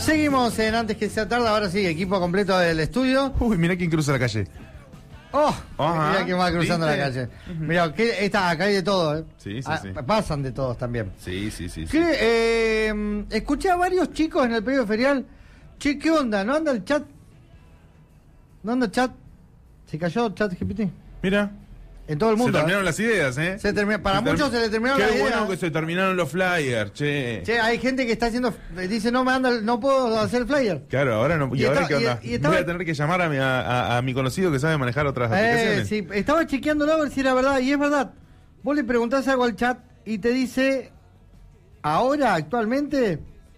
Seguimos en Antes que sea tarde, ahora sí, equipo completo del estudio. Uy, mirá quién cruza la calle. ¡Oh! Ajá, Mirá quién va cruzando ¿viste? la calle. Mirá, acá hay de todo, ¿eh? Sí, sí, sí. Pasan de todos también. Sí. Escuché a varios chicos en el periodo ferial. Che, ¿qué onda? ¿No anda el chat? ¿No anda el chat? ¿Se cayó el chat GPT? Mira. En todo el mundo. Se terminaron las ideas, ¿eh? Para muchos se le terminaron las ideas. Qué bueno que se terminaron los flyers, che. Che, hay gente que está haciendo... Dice, no puedo hacer flyer. Claro, ahora no... ¿Y ahora qué onda? Estaba... Voy a tener que llamar a mi conocido que sabe manejar otras aplicaciones. Sí, estaba chequeándolo a ver si era verdad, y es verdad. Vos le preguntás algo al chat y te dice... Ahora, actualmente...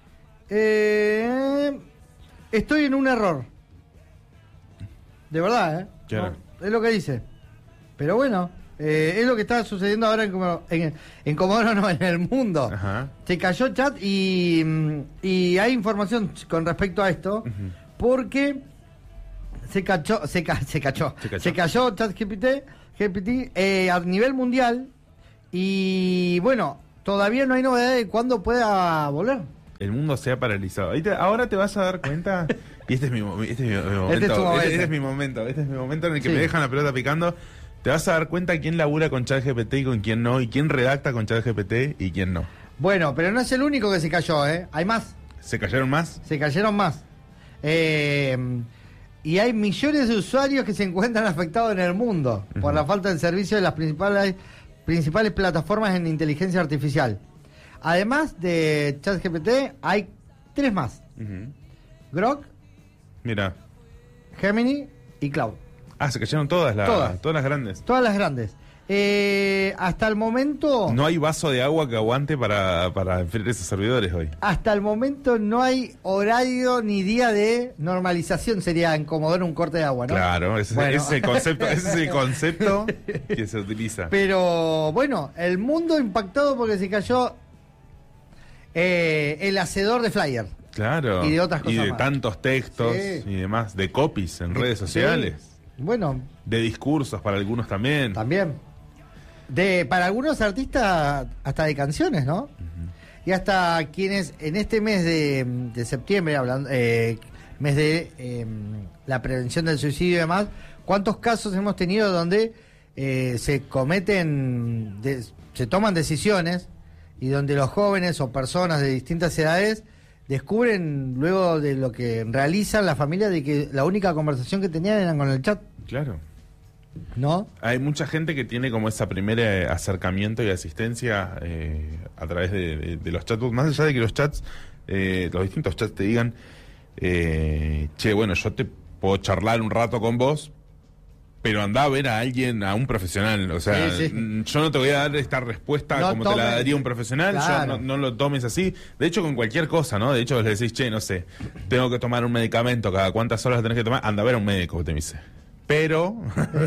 estoy en un error. De verdad, ¿eh? Claro. No, es lo que dice. Pero bueno, es lo que está sucediendo ahora en Comodoro, no, en el mundo. Ajá. Se cayó el chat y hay información con respecto a esto, porque se cayó ChatGPT a nivel mundial y bueno, todavía no hay novedad de cuándo pueda volver. El mundo se ha paralizado. Ahora te vas a dar cuenta, y este es mi momento. Este es mi momento en el que me dejan la pelota picando. Te vas a dar cuenta quién labura con ChatGPT y con quién no, y quién redacta con ChatGPT y quién no. Bueno, pero no es el único que se cayó, ¿eh? Hay más. ¿Se cayeron más? Se cayeron más. Y hay millones de usuarios que se encuentran afectados en el mundo por la falta del servicio de las principales plataformas en inteligencia artificial. Además de ChatGPT, hay 3 más. Grok, Mira. Gemini y Cloud. Ah, se cayeron todas las grandes. Todas las grandes. Hasta el momento... No hay vaso de agua que aguante para enfriar esos servidores hoy. Hasta el momento no hay horario ni día de normalización. Sería en Comodoro un corte de agua, ¿no? Claro, ese es el concepto que se utiliza. Pero bueno, el mundo impactado porque se cayó el hacedor de flyer. Claro. Y de otras cosas y de más. Tantos textos y demás, de copies en redes sociales. Sí. Bueno. De discursos para algunos también. Para algunos artistas hasta de canciones, ¿no? Y hasta quienes en este mes de septiembre, hablando mes de la prevención del suicidio y demás, ¿cuántos casos hemos tenido donde se toman decisiones y donde los jóvenes o personas de distintas edades descubren luego de lo que realizan la familia de que la única conversación que tenían era con el chat? Claro. ¿No? Hay mucha gente que tiene como esa primera acercamiento y asistencia a través de los chatbots, más allá de que los chats, los distintos chats te digan, che, bueno, yo te puedo charlar un rato con vos, pero andá a ver a alguien, a un profesional. O sea, yo no te voy a dar esta respuesta como te la daría un profesional. Claro. Yo no lo tomes así. De hecho, con cualquier cosa, ¿no? De hecho, le decís, che, no sé, tengo que tomar un medicamento, cada cuántas horas tenés que tomar, anda a ver a un médico, te dice. Pero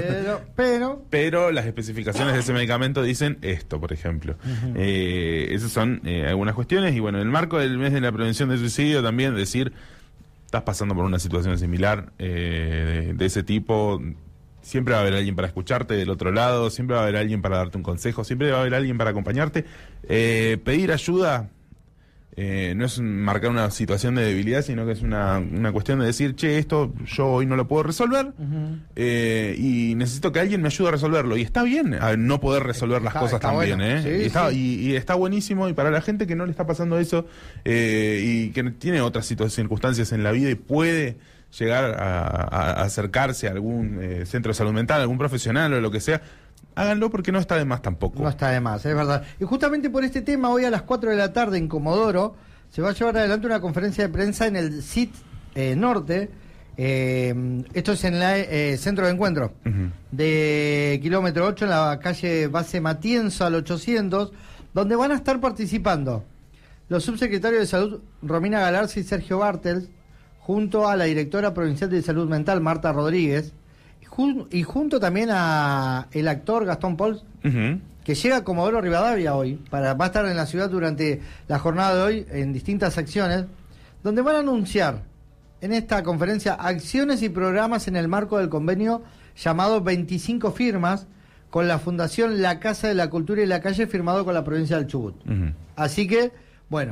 las especificaciones de ese medicamento dicen esto, por ejemplo. Esas son algunas cuestiones. Y bueno, en el marco del mes de la prevención del suicidio, también decir, estás pasando por una situación similar de ese tipo. Siempre va a haber alguien para escucharte del otro lado, siempre va a haber alguien para darte un consejo, siempre va a haber alguien para acompañarte. Pedir ayuda no es marcar una situación de debilidad, sino que es una cuestión de decir, che, esto yo hoy no lo puedo resolver y necesito que alguien me ayude a resolverlo. Y está bien no poder resolver las cosas también, bueno. Y está buenísimo. Y para la gente que no le está pasando eso y que tiene otras circunstancias en la vida y puede llegar a acercarse a algún centro de salud mental, a algún profesional o lo que sea, háganlo porque no está de más tampoco. No está de más, es verdad. Y justamente por este tema, hoy a las 4 de la tarde en Comodoro se va a llevar adelante una conferencia de prensa en el CIT Norte. Esto es en el centro de encuentro de kilómetro 8, en la calle Base Matienzo al 800, donde van a estar participando los subsecretarios de Salud Romina Galarza y Sergio Bartels, junto a la directora provincial de Salud Mental, Marta Rodríguez, y junto también a el actor Gastón Pols, que llega a Comodoro Rivadavia hoy, va a estar en la ciudad durante la jornada de hoy en distintas acciones, donde van a anunciar en esta conferencia acciones y programas en el marco del convenio llamado 25 firmas con la Fundación La Casa de la Cultura y la Calle, firmado con la provincia del Chubut. Así que, bueno,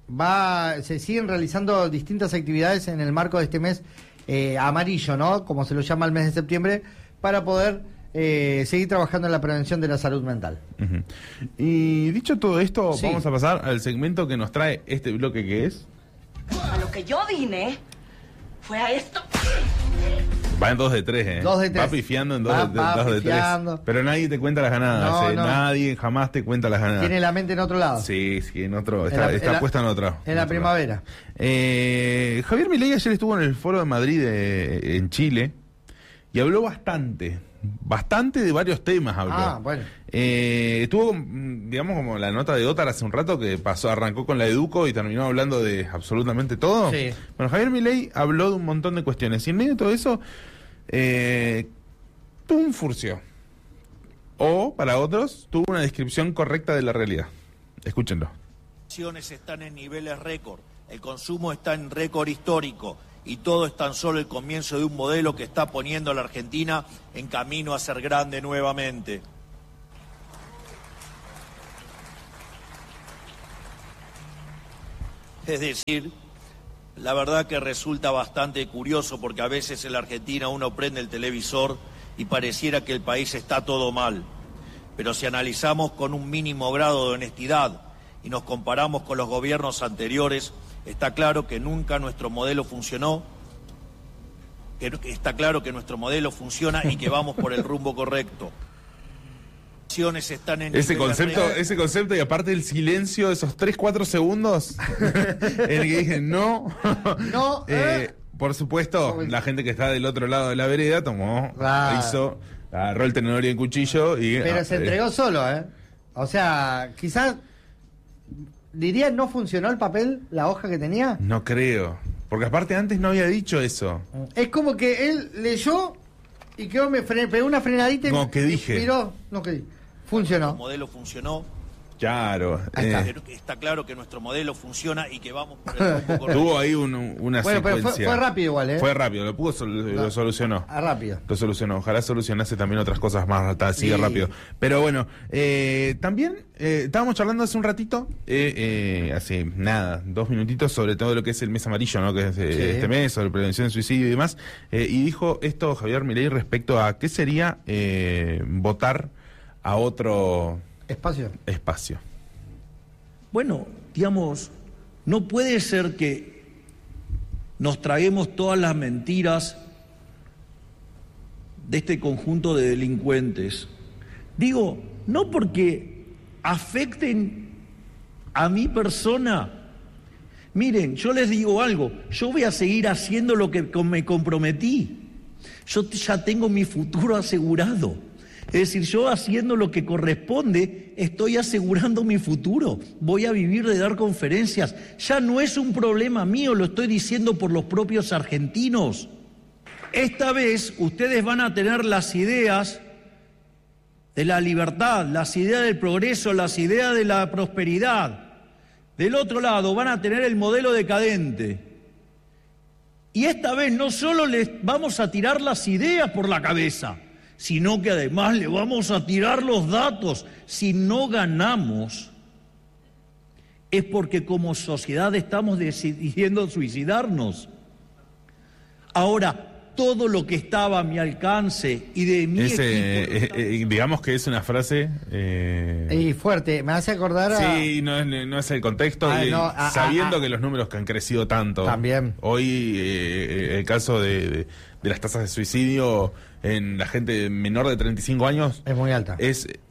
se siguen realizando distintas actividades en el marco de este mes amarillo, ¿no? Como se lo llama el mes de septiembre, para poder seguir trabajando en la prevención de la salud mental. Uh-huh. Y dicho todo esto, sí, vamos a pasar al segmento que nos trae este bloque, que es... A lo que yo vine fue a esto. Va en 2 de 3, ¿eh? 2 de 3. Va pifiando en 2 de 3. Pero nadie te cuenta las ganadas, no. Nadie jamás te cuenta las ganadas. Tiene la mente en otro lado. Sí, en otro. Está puesta en otro. En la primavera. Javier Milei ayer estuvo en el Foro de Madrid en Chile y habló bastante de varios temas habló. Bueno. Estuvo, digamos, como la nota de Otar hace un rato, que arrancó con la Educo y terminó hablando de absolutamente todo. Sí. Bueno, Javier Milei habló de un montón de cuestiones y en medio de todo eso tuvo un furcio. O, para otros, tuvo una descripción correcta de la realidad. Escúchenlo. Las acciones están en niveles récord, el consumo está en récord histórico. Y todo es tan solo el comienzo de un modelo que está poniendo a la Argentina en camino a ser grande nuevamente. Es decir, la verdad que resulta bastante curioso porque a veces en la Argentina uno prende el televisor y pareciera que el país está todo mal. Pero si analizamos con un mínimo grado de honestidad y nos comparamos con los gobiernos anteriores, está claro que nunca nuestro modelo funcionó, está claro que nuestro modelo funciona y que vamos por el rumbo correcto. Están en ese concepto y aparte el silencio de esos 3-4 segundos en el que dije no. Por supuesto, la gente que está del otro lado de la vereda agarró el tenedor y el cuchillo y... Pero se entregó solo, O sea, quizás... ¿Diría no funcionó el papel, la hoja que tenía? No creo. Porque aparte antes no había dicho eso. Es como que él leyó y quedó, pegó una frenadita y no, que dije. Miró, funcionó. El modelo funcionó. Claro. Está claro que nuestro modelo funciona y que vamos por el rumbo correcto. Tuvo ahí una secuencia. Pero fue rápido igual, Fue rápido, lo solucionó. Rápido. Lo solucionó. Ojalá solucionase también otras cosas más, sigue rápido. Pero bueno, también estábamos charlando hace un ratito, hace 2 minutitos, sobre todo lo que es el mes amarillo, ¿no? Que es este mes, sobre prevención de suicidio y demás. Y dijo esto Javier Milei respecto a qué sería votar a otro... Espacio. Bueno, digamos, no puede ser que nos traguemos todas las mentiras de este conjunto de delincuentes. Digo, no porque afecten a mi persona. Miren, yo les digo algo, yo voy a seguir haciendo lo que me comprometí. Yo ya tengo mi futuro asegurado. Es decir, yo haciendo lo que corresponde, estoy asegurando mi futuro. Voy a vivir de dar conferencias. Ya no es un problema mío, lo estoy diciendo por los propios argentinos. Esta vez ustedes van a tener las ideas de la libertad, las ideas del progreso, las ideas de la prosperidad. Del otro lado van a tener el modelo decadente. Y esta vez no solo les vamos a tirar las ideas por la cabeza, sino que además le vamos a tirar los datos. Si no ganamos, es porque como sociedad estamos decidiendo suicidarnos. Ahora, todo lo que estaba a mi alcance y de mi equipo... digamos que es una frase... Y fuerte, me hace acordar a... Sí, no es el contexto, sabiendo que los números que han crecido tanto... También. Hoy, el caso de las tasas de suicidio en la gente menor de 35 años... Es muy alta.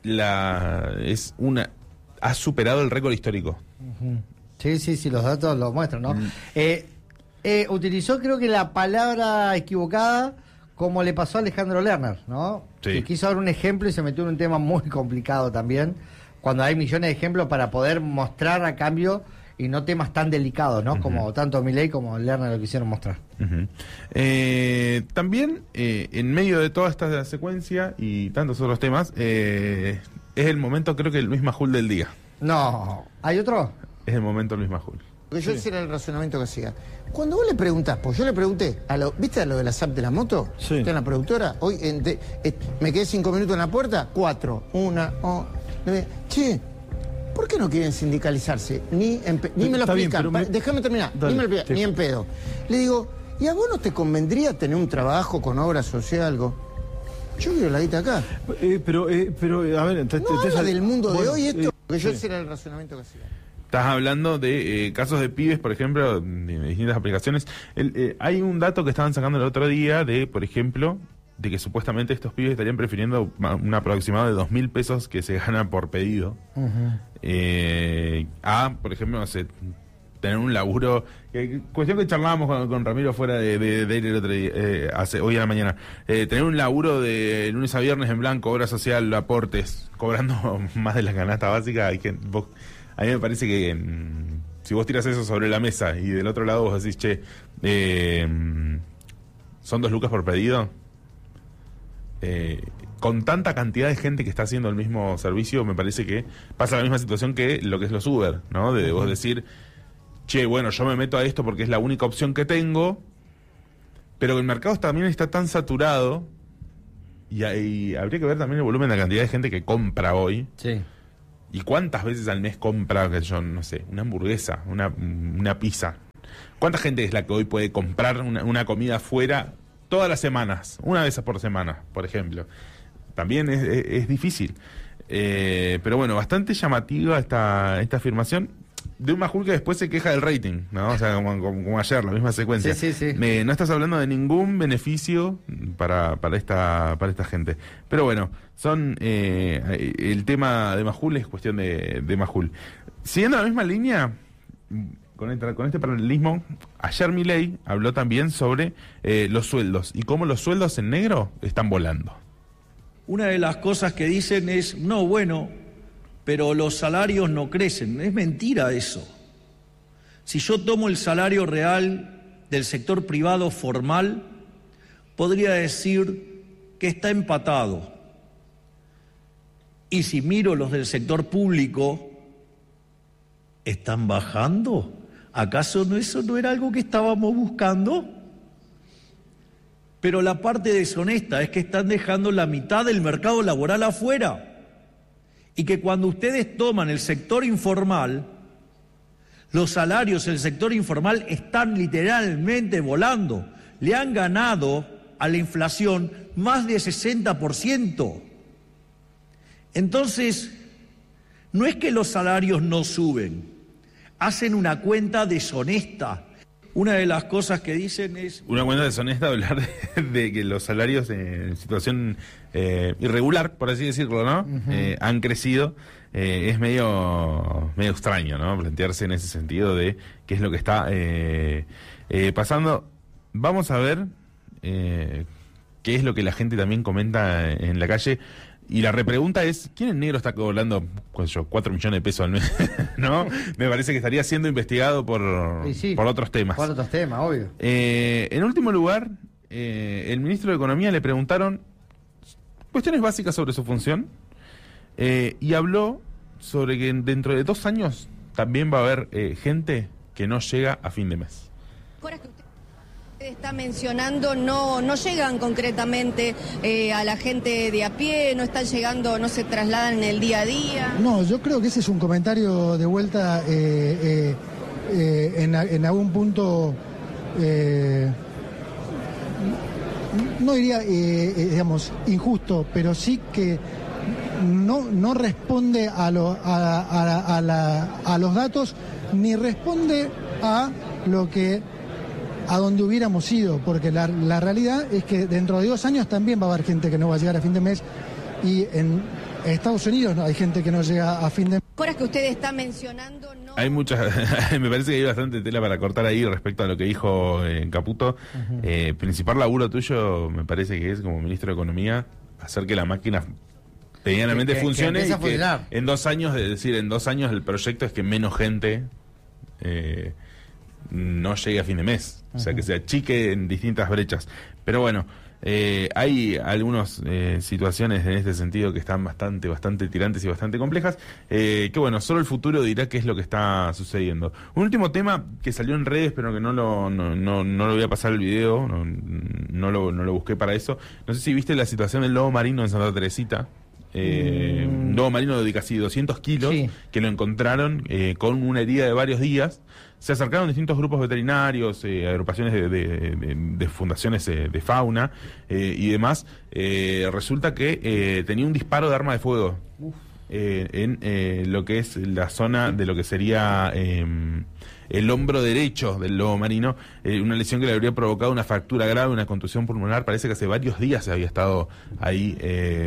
Ha superado el récord histórico. Uh-huh. Sí, los datos lo muestran, ¿no? Utilizó creo que la palabra equivocada, como le pasó a Alejandro Lerner, ¿no? Sí. Que quiso dar un ejemplo y se metió en un tema muy complicado también, cuando hay millones de ejemplos para poder mostrar a cambio y no temas tan delicados, ¿no? Uh-huh. Como tanto Milei como Lerner lo quisieron mostrar. Uh-huh. También, en medio de toda esta secuencia y tantos otros temas, es el momento, creo que el Luis Majul del día. No, ¿hay otro? Es el momento Luis Majul. Porque yo ese era el razonamiento que hacía. Cuando vos le preguntás, pues yo le pregunté, ¿viste a lo de la SAP de la moto? Sí. Está en la productora. Hoy me quedé 5 minutos en la puerta, 4. Che, ¿por qué no quieren sindicalizarse? Ni me lo Está bien, explican. pero Déjame terminar. Dale, Ni me lo explican, ni en pedo. Le digo, ¿y a vos no te convendría tener un trabajo con obra social, algo? Yo quiero la guita acá. Pero, a ver... No habla del mundo de hoy esto, porque yo sí. ese era el razonamiento que hacía. Estás hablando de casos de pibes, por ejemplo, de distintas aplicaciones. Hay un dato que estaban sacando el otro día de, por ejemplo, de que supuestamente estos pibes estarían prefiriendo un aproximado de 2.000 pesos que se ganan por pedido. A, por ejemplo, no sé, tener un laburo... cuestión que charlábamos con Ramiro fuera de el otro día, hoy a la mañana. Tener un laburo de lunes a viernes en blanco, obra social, aportes, cobrando más de la canasta básica. A mí me parece que si vos tiras eso sobre la mesa y del otro lado vos decís, che, son 2 lucas por pedido... con tanta cantidad de gente que está haciendo el mismo servicio, me parece que pasa la misma situación que lo que es los Uber, ¿no? De vos decir, che, bueno, yo me meto a esto porque es la única opción que tengo, pero el mercado también está tan saturado y habría que ver también el volumen de la cantidad de gente que compra hoy. Sí. ¿Y cuántas veces al mes compra, que yo no sé, una hamburguesa, una pizza? ¿Cuánta gente es la que hoy puede comprar una comida afuera todas las semanas, una vez por semana, por ejemplo? También es difícil. Pero bueno, bastante llamativa esta afirmación de un Majul que después se queja del rating, ¿no? O sea, como ayer, la misma secuencia. Sí. No estás hablando de ningún beneficio para esta gente. Pero bueno, el tema de Majul es cuestión de Majul. Siguiendo la misma línea... Con este paralelismo, ayer Milei habló también sobre los sueldos y cómo los sueldos en negro están volando. Una de las cosas que dicen es, no, bueno, pero los salarios no crecen. Es mentira eso. Si yo tomo el salario real del sector privado formal, podría decir que está empatado. Y si miro los del sector público, ¿están bajando? ¿Acaso eso no era algo que estábamos buscando? Pero la parte deshonesta es que están dejando la mitad del mercado laboral afuera. Y que cuando ustedes toman el sector informal, los salarios del sector informal están literalmente volando. Le han ganado a la inflación más de 60%. Entonces, no es que los salarios no suben. Hacen una cuenta deshonesta. Una de las cosas que dicen es... Una cuenta deshonesta hablar de que los salarios en situación irregular, por así decirlo, ¿no? Han crecido. Es medio extraño, ¿no? Plantearse en ese sentido de qué es lo que está pasando. Vamos a ver qué es lo que la gente también comenta en la calle. Y la repregunta es, ¿quién en negro está cobrando 4 millones de pesos al mes? ¿No? Me parece que estaría siendo investigado por otros temas. Por otros temas, obvio. En último lugar, el ministro de Economía le preguntaron cuestiones básicas sobre su función y habló sobre que dentro de 2 años también va a haber gente que no llega a fin de mes. Está mencionando no llegan concretamente a la gente de a pie, no están llegando, no se trasladan en el día a día. No, yo creo que ese es un comentario de vuelta en algún punto, no diría, digamos, injusto, pero sí que no responde a los datos, ni responde a lo que... a donde hubiéramos ido, porque la realidad es que dentro de 2 años también va a haber gente que no va a llegar a fin de mes, y en Estados Unidos hay gente que no llega a fin de mes. Horas que usted está mencionando, no... Hay muchas, me parece que hay bastante tela para cortar ahí respecto a lo que dijo Caputo. Principal laburo tuyo, me parece que es, como ministro de Economía, hacer que la máquina medianamente funcione y que en 2 años, es decir, en 2 años el proyecto es que menos gente... no llegue a fin de mes, o sea, que se achique en distintas brechas. Pero bueno, hay algunas situaciones en este sentido que están bastante tirantes y bastante complejas, que bueno, solo el futuro dirá qué es lo que está sucediendo. Un último tema que salió en redes, pero que no lo voy a pasar el video, no lo busqué para eso. No sé si viste la situación del lobo marino en Santa Teresita. un lobo marino de casi 200 kilos, Sí. que lo encontraron con una herida de varios días. Se acercaron distintos grupos veterinarios, agrupaciones de fundaciones de fauna y demás. Resulta que tenía un disparo de arma de fuego en lo que es la zona de lo que sería el hombro derecho del lobo marino, una lesión que le habría provocado una fractura grave, una contusión pulmonar. Parece que hace varios días se había estado ahí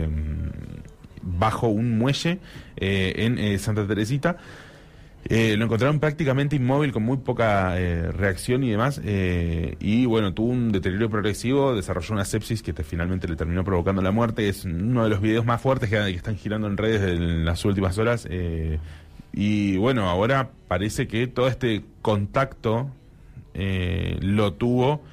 bajo un muelle en Santa Teresita. Lo encontraron prácticamente inmóvil, con muy poca reacción y demás, y bueno, tuvo un deterioro progresivo, desarrolló una sepsis que finalmente le terminó provocando la muerte. Es uno de los videos más fuertes que están girando en redes en las últimas horas, y bueno, ahora parece que todo este contacto lo tuvo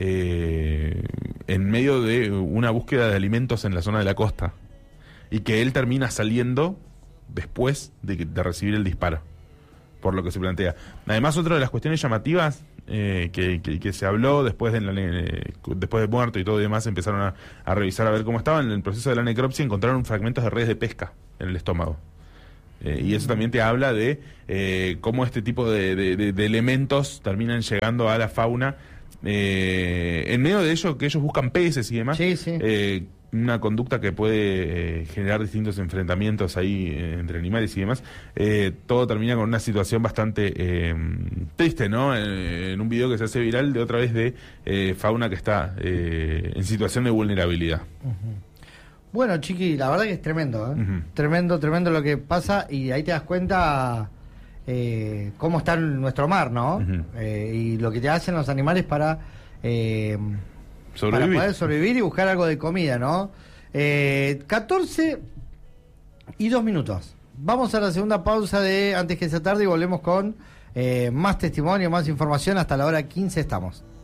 en medio de una búsqueda de alimentos en la zona de la costa, y que él termina saliendo después de recibir el disparo, por lo que se plantea. Además, otra de las cuestiones llamativas que se habló después de muerto y todo y demás, empezaron a revisar a ver cómo estaba en el proceso de la necropsia, encontraron fragmentos de redes de pesca en el estómago. Y eso también te habla de cómo este tipo de elementos terminan llegando a la fauna. En medio de ello, que ellos buscan peces y demás, Sí, sí. una conducta que puede generar distintos enfrentamientos ahí entre animales y demás. Todo termina con una situación bastante triste, ¿no? En un video que se hace viral de otra vez de fauna que está en situación de vulnerabilidad. Bueno, Chiqui, la verdad que es tremendo, ¿eh? Ujú. Tremendo lo que pasa, y ahí te das cuenta cómo está nuestro mar, ¿no? Ujú. Y lo que te hacen los animales para Sobrevivir. poder sobrevivir y buscar algo de comida, ¿no? 14 y 2 minutos. Vamos a la segunda pausa de Antes que sea tarde y volvemos con más testimonio, más información. Hasta la hora 15 estamos.